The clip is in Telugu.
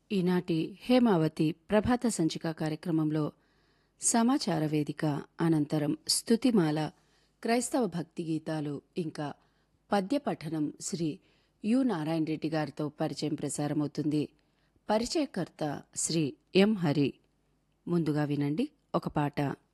ఈనాటి హేమావతి ప్రభాత సంచిక కార్యక్రమంలో సమాచార వేదిక అనంతరం స్తుతిమాల క్రైస్తవ భక్తి గీతాలు ఇంకా పద్య పఠనం శ్రీ యు నారాయణ రెడ్డి గారితో పరిచయం ప్రసారమవుతుంది. పరిచయకర్త శ్రీ ఎం హరి. ముందుగా వినండి ఒక పాట.